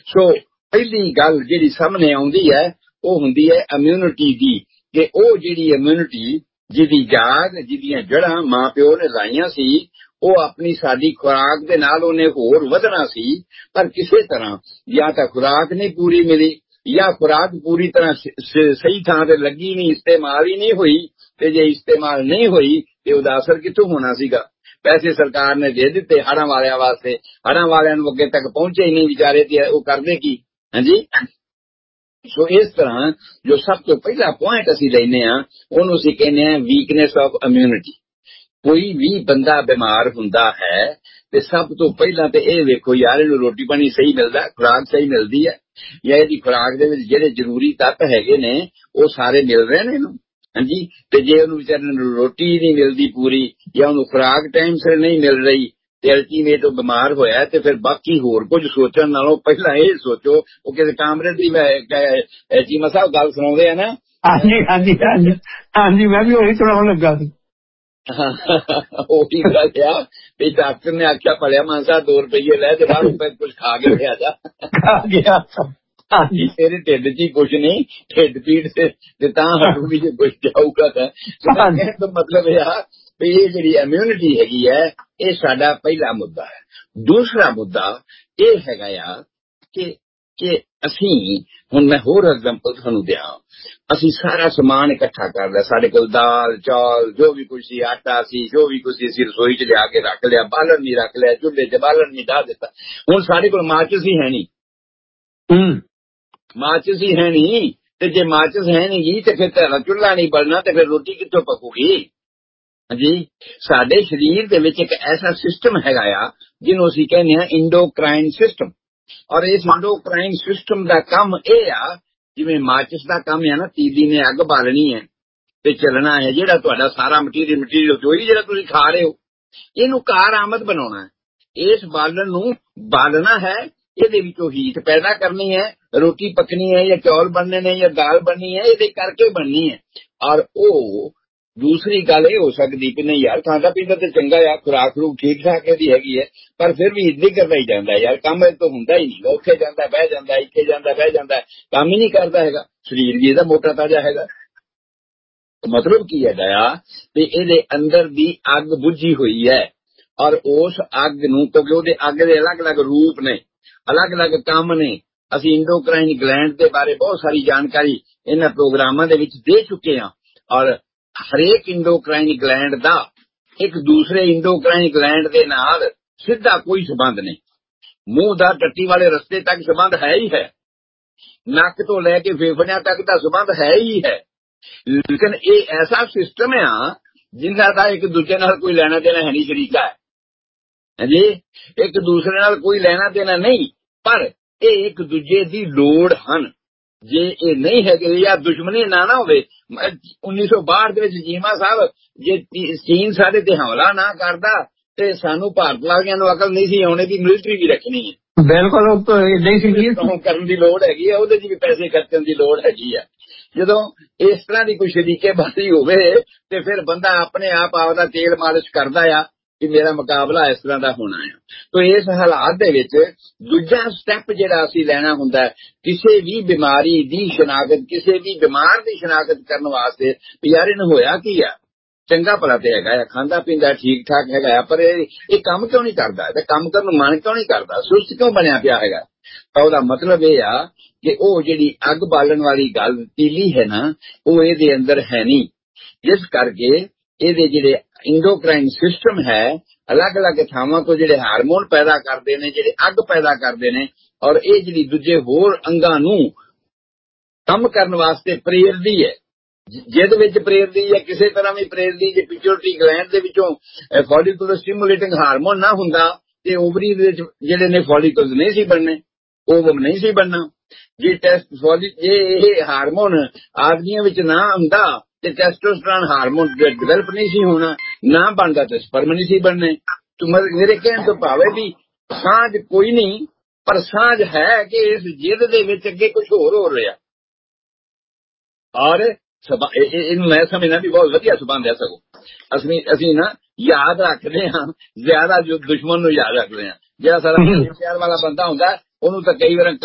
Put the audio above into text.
सो पहली गल जिहड़ी सामने आउंदी है ਉਹ ਹੁੰਦੀ है इम्यूनिटी दी कि ਉਹ ਜਿਹੜੀ इम्यूनिटी ਜਿਹਦੀ ਜਾਗ ਜਿਹਦੀਆਂ ਜੜ੍ਹਾਂ ਮਾਂ ਪਿਓ ਨੇ ਲਾਈਆਂ ਸੀ ਉਹ ਆਪਣੀ ਸਾਡੀ ਖੁਰਾਕ ਦੇ ਨਾਲ ਉਹਨੇ ਹੋਰ ਵਧਣਾ ਸੀ ਪਰ ਕਿਸੇ ਤਰ੍ਹਾਂ ਜਾਂ ਤਾਂ ਖੁਰਾਕ ਨਹੀਂ ਪੂਰੀ ਮਿਲੀ ਜਾਂ ਖੁਰਾਕ ਪੂਰੀ ਤਰ੍ਹਾਂ ਸਹੀ ਥਾਂ ਤੇ ਲੱਗੀ ਨਹੀਂ ਇਸਤੇਮਾਲ ਹੀ ਨਹੀਂ ਹੋਈ ਤੇ ਜੇ ਇਸਤੇਮਾਲ ਨਹੀਂ ਹੋਈ ਤੇ ਉਹਦਾ ਅਸਰ ਕਿੱਥੋਂ ਹੋਣਾ ਸੀਗਾ ਪੈਸੇ ਸਰਕਾਰ ਨੇ ਦੇ ਦਿੱਤੇ ਹੜ੍ਹਾਂ ਵਾਲਿਆਂ ਵਾਸਤੇ ਹੜ੍ਹਾਂ ਵਾਲਿਆਂ ਨੂੰ ਅੱਗੇ ਤੱਕ ਪਹੁੰਚੇ ਹੀ ਨਹੀਂ ਵਿਚਾਰੇ ਤੇ ਉਹ ਕਰਦੇ ਕੀ ਹਾਂਜੀ ਸੋ ਇਸ ਤਰ੍ਹਾਂ ਜੋ ਸਭ ਤੋਂ ਪਹਿਲਾ ਪੁਆਇੰਟ ਅਸੀਂ ਲੈਨੇ ਆ ਉਹਨੂੰ ਅਸੀਂ ਕਹਿੰਦੇ ਆ ਵੀਕਨੈਸ ਆਫ ਇਮਿਊਨਿਟੀ ਕੋਈ ਵੀ ਬੰਦਾ ਬਿਮਾਰ ਹੁੰਦਾ ਹੈ ਤੇ ਸਭ ਤੋਂ ਪਹਿਲਾਂ ਤੇ ਇਹ ਵੇਖੋ ਯਾਰ ਇਹਨੂੰ ਰੋਟੀ ਪਾਣੀ ਸਹੀ ਮਿਲਦਾ ਖੁਰਾਕ ਸਹੀ ਮਿਲਦੀ ਹੈ ਜਾਂ ਇਹਦੀ ਖੁਰਾਕ ਦੇ ਵਿੱਚ ਜਿਹੜੇ ਜ਼ਰੂਰੀ ਤੱਤ ਹੈਗੇ ਨੇ ਉਹ ਸਾਰੇ ਮਿਲ ਰਹੇ ਨੇ ਇਹਨੂੰ ਹਾਂਜੀ ਤੇ ਜੇ ਉਹਨੂੰ ਵਿਚਾਰੇ ਨੂੰ ਰੋਟੀ ਨਹੀਂ ਮਿਲਦੀ ਪੂਰੀ ਜਾਂ ਉਹਨੂੰ ਖੁਰਾਕ ਟਾਈਮ ਸਿਰ ਨਹੀਂ ਮਿਲ ਰਹੀ ਤੇ ਅਲਟੀਮੇਟ ਉਹ ਬਿਮਾਰ ਹੋਇਆ ਤੇ ਫਿਰ ਬਾਕੀ ਹੋਰ ਕੁਝ ਸੋਚਣ ਨਾਲੋਂ ਪਹਿਲਾਂ ਇਹ ਸੋਚੋ ਉਹ ਕਿਸੇ ਕਾਮਰੇ ਦੀ ਚੀਮਾ ਸਾਹਿਬ ਗੱਲ ਸੁਣਾਉਂਦੇ ਆ ਨਾ ਹਾਂਜੀ ਹਾਂਜੀ ਹਾਂਜੀ ਹਾਂਜੀ ਮੈਂ ਵੀ ਉਹੀ ਸੁਣਾਉਣ ਲੱਗਾ ਸੀ ਉਹੀ ਗੱਲ ਆ ਵੀ ਡਾਕਟਰ ਨੇ ਆਖਿਆ ਪੜਿਆ ਮਾਨਸਾ 2 ਰੁਪਏ ਲੈ ਤੇ ਬਾਹਰੋਂ ਕੁਝ ਖਾ ਕੇ ਲਿਆ ਜਾ ਹਾਂਜੀ ਤੇਰੇ ਢਿੱਡ 'ਚ ਹੀ ਕੁਛ ਨਹੀਂ ਢਿੱਡ ਪੀੜ ਤੇ ਤਾਂ ਹਟੂਗੀ ਜੇ ਕੁਛ ਜਾਊਗਾ ਤਾਂ ਮਤਲਬ ਇਹ ਆ ਵੀ ਇਹ ਜਿਹੜੀ ਇਮਿਊਨਿਟੀ ਹੈਗੀ ਹੈ ਇਹ ਸਾਡਾ ਪਹਿਲਾ ਮੁੱਦਾ ਹੈ ਦੂਸਰਾ ਮੁੱਦਾ ਇਹ ਹੈਗਾ ਆ ਕਿ ਅਸੀਂ ਹੁਣ ਮੈਂ ਹੋਰ ਐਗਜ਼ਾਮਪਲ ਤੁਹਾਨੂੰ ਦਿਆਂ ਅਸੀਂ ਸਾਰਾ ਸਮਾਨ ਇਕੱਠਾ ਕਰ ਲਿਆ ਸਾਡੇ ਕੋਲ ਦਾਲ ਚੌਲ ਜੋ ਵੀ ਕੁਝ ਸੀ ਆਟਾ ਸੀ ਜੋ ਵੀ ਕੁਝ ਸੀ ਰਸੋਈ 'ਚ ਲਿਆ ਕੇ ਰੱਖ ਲਿਆ ਬਾਲਣ ਵੀ ਰੱਖ ਲਿਆ ਚੁੱਲ੍ਹੇ 'ਚ ਬਾਲਣ ਵੀ ਢਾ ਦਿੱਤਾ ਹੁਣ ਸਾਡੇ ਕੋਲ ਮਾਚਿਸ ਹੀ ਹੈ ਨਹੀਂ ਮਾਚਿਸ ਹੀ ਹੈ ਨਹੀਂ ਤੇ ਜੇ ਮਾਚਿਸ ਹੈ ਨਹੀਂ ਗੀ ਤੇ ਫਿਰ ਤੁਹਾਡਾ ਚੁੱਲ੍ਹਾ ਨਹੀਂ ਬਲਣਾ ਤੇ ਫਿਰ ਰੋਟੀ ਕਿੱਥੋਂ ਪਕੂਗੀ ਹਾਂਜੀ ਸਾਡੇ ਸਰੀਰ ਦੇ ਵਿੱਚ ਇੱਕ ਐਸਾ ਸਿਸਟਮ ਹੈਗਾ ਆ ਜਿਹਨੂੰ ਅਸੀਂ ਕਹਿੰਦੇ ਹਾਂ ਇੰਡੋਕ੍ਰਾਈਨ ਸਿਸਟਮ ਔਰ ਇਸ ਇੰਡੋਕ੍ਰਾਈਨ ਸਿਸਟਮ ਦਾ ਕੰਮ ਇਹ ਆ ਜਿਵੇਂ ਮਾਚਿਸ ਦਾ ਕੰਮ ਹੈ ਨਾ ਤੀਲੀ ਨੇ ਅੱਗ ਬਾਲਣੀ ਹੈ ਤੇ ਚੱਲਣਾ ਹੈ ਜਿਹੜਾ ਤੁਹਾਡਾ ਸਾਰਾ ਮਟੀਰੀਅਲ ਜੋਈ ਜਿਹੜਾ ਤੁਸੀਂ ਖਾ ਰਹੇ ਹੋ ਇਹਨੂੰ ਕਾਰ ਆਮਦ ਬਣਾਉਣਾ ਹੈ ਇਸ ਬਾਲਣ ਨੂੰ ਬਾਲਣਾ ਹੈ ਇਹਦੇ ਵਿੱਚੋਂ ਹੀਟ ਪੈਦਾ ਕਰਨੀ ਹੈ ਰੋਟੀ ਪੱਕਣੀ ਹੈ ਜਾਂ ਚੌਲ ਬਣਨੇ ਨੇ ਜਾਂ ਦਾਲ ਬਣਨੀ ਹੈ ਇਹਦੇ ਕਰਕੇ ਬਣਨੀ ਹੈ ਔਰ ਉਹ ਦੂਸਰੀ ਗੱਲ ਇਹ ਹੋ ਸਕਦੀ ਕਿ ਨਹੀਂ ਯਾਰ ਖਾਂਦਾ ਪੀਂਦਾ ਤੇ ਚੰਗਾ ਆ ਖੁਰਾਕ ਨੂੰ ਠੀਕ ਠਾਕ ਇਹਦੀ ਹੈਗੀ ਹੈ ਪਰ ਫਿਰ ਵੀ ਇੱਦਾਂ ਹੀ ਕਰਦਾ ਹੀ ਜਾਂਦਾ ਯਾਰ ਕੰਮ ਇਹ ਤੋਂ ਹੁੰਦਾ ਹੀ ਨਹੀਂ ਉੱਥੇ ਜਾਂਦਾ ਬਹਿ ਜਾਂਦਾ ਇੱਥੇ ਜਾਂਦਾ ਬਹਿ ਜਾਂਦਾ ਕੰਮ ਹੀ ਨਹੀਂ ਕਰਦਾ ਹੈਗਾ ਸਰੀਰ ਵੀ ਇਹਦਾ ਮੋਟਾ ਤਾਜ਼ਾ ਹੈਗਾ ਮਤਲਬ ਕੀ ਹੈਗਾ ਆ ਤੇ ਇਹਦੇ ਅੰਦਰ ਦੀ ਅੱਗ ਬੁੱਝੀ ਹੋਈ ਹੈ ਔਰ ਉਸ ਅੱਗ ਨੂੰ ਕਿਉਂਕਿ ਉਹਦੇ ਅੱਗ ਦੇ ਅਲੱਗ-ਅਲੱਗ ਰੂਪ ਨੇ ਅਲੱਗ-ਅਲੱਗ ਕੰਮ ਨੇ ਅਸੀਂ ਇੰਡੋਕ੍ਰਾਈਨ ਗਲੈਂਡ ਦੇ ਬਾਰੇ ਬਹੁਤ ਸਾਰੀ ਜਾਣਕਾਰੀ ਇਹਨਾਂ ਪ੍ਰੋਗਰਾਮਾਂ ਦੇ ਵਿੱਚ ਦੇ ਚੁੱਕੇ ਹਾਂ ਔਰ ਹਰੇਕ ਇੰਡੋਕ੍ਰਾਈਨ ਗਲੈਂਡ ਦਾ ਇੱਕ ਦੂਸਰੇ ਇੰਡੋਕ੍ਰਾਈਨ ਗਲੈਂਡ ਦੇ ਨਾਲ ਸਿੱਧਾ ਕੋਈ ਸੰਬੰਧ ਨਹੀਂ ਮੂੰਹ ਦਾ ਟੱਟੀ ਵਾਲੇ ਰਸਤੇ ਤੱਕ ਸੰਬੰਧ ਹੈ ਹੀ ਹੈ ਨੱਕ ਤੋਂ ਲੈ ਕੇ ਫੇਫੜਿਆਂ ਤੱਕ ਦਾ ਸੰਬੰਧ ਹੈ ਹੀ ਹੈ ਲੇਕਿਨ ਇਹ ਐਸਾ ਸਿਸਟਮ ਆ ਜਿਨ੍ਹਾਂ ਦਾ ਇੱਕ ਦੂਜੇ ਨਾਲ ਕੋਈ ਲੈਣਾ ਦੇਣਾ ਹੈ ਨਹੀਂ ਸ਼ਰੀਕਾ ਹੈ ਹਾਂਜੀ ਇੱਕ ਦੂਸਰੇ ਨਾਲ ਕੋਈ ਲੈਣਾ ਦੇਣਾ ਨਹੀਂ ਪਰ ਇਹ ਇੱਕ ਦੂਜੇ ਦੀ ਲੋੜ ਹਨ ਜੇ ਇਹ ਨਹੀਂ ਹੈਗੇ ਜਾਂ ਦੁਸ਼ਮਣੀ ਨਾ ਹੋਵੇ 1962 ਦੇ ਵਿੱਚ ਜੀਮਾ ਸਾਹਿਬ ਜੇ ਚੀਨ ਸਾਡੇ ਤੇ ਹਮਲਾ ਨਾ ਕਰਦਾ ਤੇ ਸਾਨੂੰ ਭਾਰਤ ਵਾਲਿਆਂ ਨੂੰ ਅਕਲ ਨਹੀਂ ਸੀ ਆਉਣੇ ਦੀ ਮਿਲਟਰੀ ਵੀ ਰੱਖਣੀ ਹੈ ਬਿਲਕੁਲ ਨਹੀਂ ਸੀ ਕਰਨ ਦੀ ਲੋੜ ਹੈਗੀ ਆ ਉਹਦੇ 'ਚ ਵੀ ਪੈਸੇ ਖਰਚਣ ਦੀ ਲੋੜ ਹੈਗੀ ਆ ਜਦੋਂ ਇਸ ਤਰ੍ਹਾਂ ਦੀ ਕੋਈ ਸ਼ਰੀਕੇਬਾਜ਼ੀ ਹੋਵੇ ਤੇ ਫਿਰ ਬੰਦਾ ਆਪਣੇ ਆਪ ਆਪਦਾ ਤੇਲ ਮਾਲਿਸ਼ ਕਰਦਾ ਆ ਕਿ ਮੇਰਾ ਮੁਕਾਬਲਾ ਇਸ ਤਰ੍ਹਾਂ ਦਾ ਹੋਣਾ ਹੈ ਤਾਂ ਇਸ ਹਾਲਾਤ ਦੇ ਵਿੱਚ ਦੂਜਾ ਸਟੈਪ ਜਿਹੜਾ ਅਸੀਂ ਲੈਣਾ ਹੁੰਦਾ ਕਿਸੇ ਵੀ ਬਿਮਾਰੀ ਦੀ ਸ਼ਨਾਖਤ ਕਿਸੇ ਵੀ ਬਿਮਾਰ ਦੀ ਸ਼ਨਾਖਤ ਕਰਨ ਵਾਸਤੇ ਵੀ ਯਾਰ ਇਹਨੂੰ ਹੋਇਆ ਕੀ ਆ ਚੰਗਾ ਭਲਾ ਤੇ ਹੈਗਾ ਖਾਂਦਾ ਪੀਂਦਾ ਠੀਕ ਠਾਕ ਹੈਗਾ ਪਰ ਇਹ ਕੰਮ ਕਿਉਂ ਨਹੀਂ ਕਰਦਾ ਤੇ ਕੰਮ ਕਰਨ ਨੂੰ ਮਨ ਕਿਉਂ ਨਹੀਂ ਕਰਦਾ ਸੁਸਤ ਕਿਉਂ ਬਣਿਆ ਪਿਆ ਹੈਗਾ ਤਾਂ ਉਹਦਾ ਮਤਲਬ ਇਹ ਆ ਕਿ ਉਹ ਜਿਹੜੀ ਅੱਗ ਬਾਲਣ ਵਾਲੀ ਗੱਲ ਤੀਲੀ ਹੈ ਨਾ ਉਹ ਇਹਦੇ ਅੰਦਰ ਹੈ ਨਹੀਂ ਜਿਸ ਕਰਕੇ ਇਹਦੇ ਜਿਹੜੇ ਇੰਡੋਕ੍ਰਾਈਨ ਸਿਸਟਮ ਹੈ ਅਲੱਗ-ਅਲੱਗ ਥਾਵਾਂ ਤੋਂ ਜਿਹੜੇ ਹਾਰਮੋਨ ਪੈਦਾ ਕਰਦੇ ਨੇ ਜਿਹੜੇ ਅੱਗ ਪੈਦਾ ਕਰਦੇ ਨੇ ਔਰ ਇਹ ਜਿਹੜੀ ਦੂਜੇ ਹੋਰ ਅੰਗਾਂ ਨੂੰ ਕੰਮ ਕਰਨ ਵਾਸਤੇ ਪ੍ਰੇਰਦੀ ਹੈ ਜਿਹਦੇ ਵਿੱਚ ਪ੍ਰੇਰਦੀ ਹੈ ਕਿਸੇ ਤਰ੍ਹਾਂ ਵੀ ਪ੍ਰੇਰਦੀ ਜੇ ਪਿਟਿਊਟਰੀ ਗਲੈਂਡ ਦੇ ਵਿੱਚੋਂ ਫੋਲੀਕੂਲਰ ਸਟਿਮੂਲੇਟਿੰਗ ਹਾਰਮੋਨ ਨਾ ਹੁੰਦਾ ਤੇ ਓਵਰੀ ਦੇ ਵਿੱਚ ਜਿਹੜੇ ਨੇ ਫੋਲੀਕਲਸ ਨਹੀਂ ਸੀ ਬਣਨੇ ਓਵਮ ਨਹੀਂ ਸੀ ਬਣਨਾ ਜੇ ਜੇ ਇਹ ਹਾਰਮੋਨ ਆਦਮੀਆਂ ਵਿੱਚ ਨਾ ਹੁੰਦਾ ਤੇ ਟੈਸਟੋਸਟੈਰੋਨ ਹਾਰਮੋਨ ਡਿਵੈਲਪ ਨਹੀਂ ਸੀ ਹੋਣਾ ਨਾ ਬਣਦਾ ਤੇ ਸਪਰਮ ਨਹੀਂ ਸੀ ਬਣਨੇ ਮੇਰੇ ਕਹਿਣ ਤੋਂ ਭਾਵੇਂ ਵੀ ਸਾਂਝ ਕੋਈ ਨਹੀਂ ਪਰ ਸਾਂਝ ਹੈ ਕਿ ਇਸ ਜਿੱਦ ਦੇ ਵਿੱਚ ਅੱਗੇ ਕੁਝ ਹੋਰ ਹੋ ਰਿਹਾ ਔਰ ਇਹਨੂੰ ਮੈਂ ਸਮਝਣਾ ਵੀ ਬਹੁਤ ਵਧੀਆ ਸੰਬੰਧ ਹੈ ਸਗੋਂ ਅਸੀਂ ਨਾ ਯਾਦ ਰੱਖਦੇ ਹਾਂ ਜ਼ਿਆਦਾ ਜੋ ਦੁਸ਼ਮਣ ਨੂੰ ਯਾਦ ਰੱਖਦੇ ਹਾਂ ਜਿਹੜਾ ਸਾਡਾ ਪਿਆਰ ਵਾਲਾ ਬੰਦਾ ਹੁੰਦਾ ਉਹਨੂੰ ਤਾਂ ਕਈ ਵਾਰ